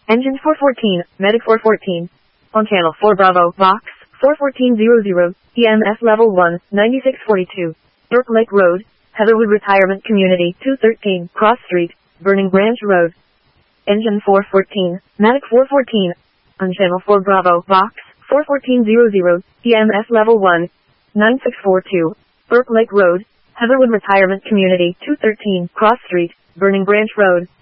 Engine 414, Medic 414. On channel 4 Bravo, Vox, 41400, EMS level 1, 9642. Burke Lake Road, Heatherwood Retirement Community, 213, Cross Street, Burning Branch Road. Engine 414, Medic 414. On channel 4 Bravo, Vox, 41400, EMS level 1, 9642. Burke Lake Road, Heatherwood Retirement Community, 213, Cross Street, Burning Branch Road.